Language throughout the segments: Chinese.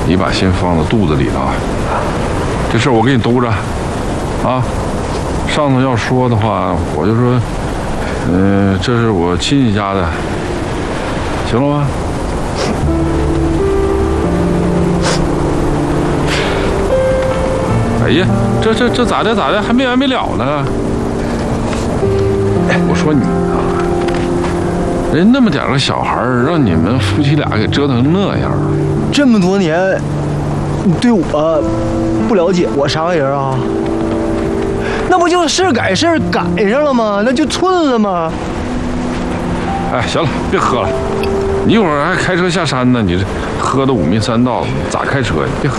你把心放到肚子里了啊。这事我给你兜着，啊，上头要说的话，我就说，这是我亲戚家的，行了吗？哎呀，这咋的？还没完没了呢。我说你啊，人那么点个小孩让你们夫妻俩给折腾成那样， 这么多年，你对我不了解，我啥玩意儿啊？那不就是事儿赶上了吗？那就寸了吗？ 哎，行了，别喝了，你一会儿还开车下山呢，你这喝的五迷三道，咋开车呀？别喝。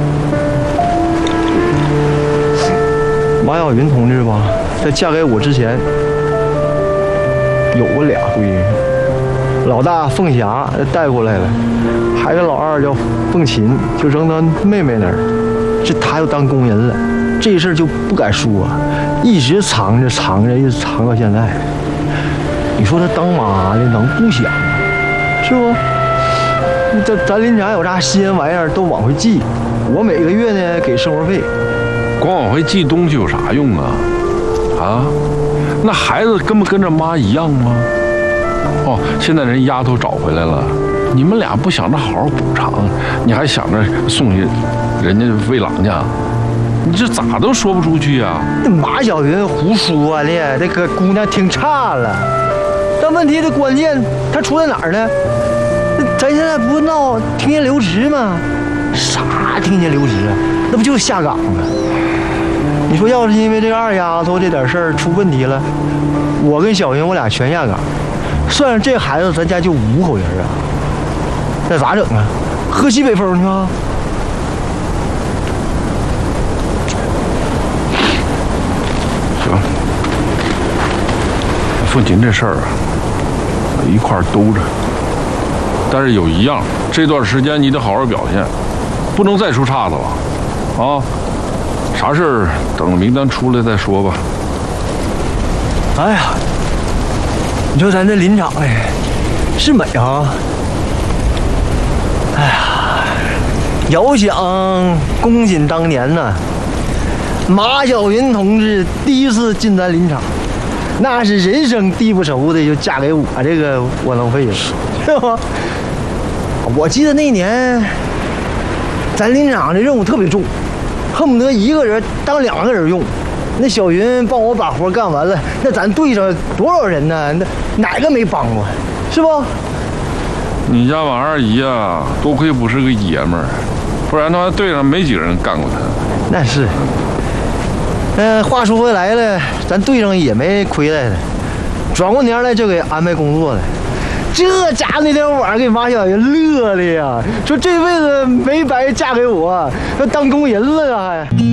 马小云同志吧，在嫁给我之前，有过俩闺女，老大凤霞带过来了，还有个老二叫凤琴，就扔到妹妹那儿，这她又当工人了，这事儿就不敢说，一直藏着，一直藏到现在。你说她当妈的能不想吗？是不？咱林家有啥新鲜玩意儿都往回寄，我每个月呢给生活费。 光往回寄东西有啥用啊？啊，那孩子跟不跟着妈一样吗？哦，现在人丫头找回来了，你们俩不想着好好补偿，你还想着送人家喂狼去？你这咋都说不出去啊？ 那马小云胡说的，这个姑娘听差了。但问题的关键，它出在哪儿呢？咱现在不闹听天留职吗？啥听天留职啊？那不就是下岗吗？你说要是因为这个二丫头这点事儿出问题了，我跟小云我俩全下岗，算上这孩子，咱家就5口人啊，那咋整啊？喝西北风去啊？ 行，凤琴这事儿啊，一块兜着。但是有一样，这段时间你得好好表现，不能再出岔子了，啊！啥事儿等名单出来再说吧。 哎呀，你说咱这林场哎，是美啊！哎呀，遥想公瑾当年呢，马小云同志第一次进咱林场，那是人生地不熟的就嫁给我这个窝囊废了，是吧？我记得那年咱林场的任务特别重。恨不得一个人当2个人用，那小云帮我把活干完了，那咱队上多少人呢？那哪个没帮过，是不？ 你家王二姨啊，多亏不是个爷们儿，不然的话队上没几个人干过他。 那是。话说回来了，咱队上也没亏待他，转过年来就给安排工作了。这家伙那天晚上给马小云乐的呀，说这辈子没白嫁给我，要当工人了啊还。